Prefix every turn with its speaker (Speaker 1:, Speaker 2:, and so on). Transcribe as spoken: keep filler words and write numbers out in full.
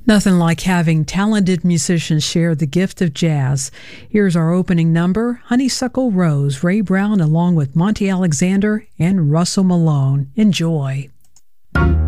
Speaker 1: Nothing like having talented musicians share the gift of jazz. Here's our opening number, Honeysuckle Rose, Ray Brown along with Monty Alexander and Russell Malone. Enjoy.